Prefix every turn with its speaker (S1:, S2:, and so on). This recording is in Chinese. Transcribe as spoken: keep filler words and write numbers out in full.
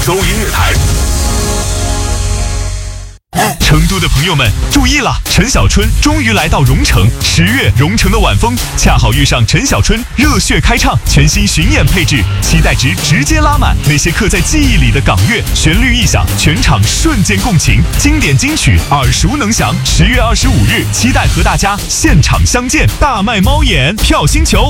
S1: 州音乐台。
S2: 成都的朋友们注意了，陈小春终于来到蓉城。十月，蓉城的晚风恰好遇上陈小春热血开唱，全新巡演配置，期待值直接拉满。那些刻在记忆里的港乐，旋律一响，全场瞬间共情，经典金曲耳熟能详。十月二十五日，期待和大家现场相见，大卖猫眼，票星球。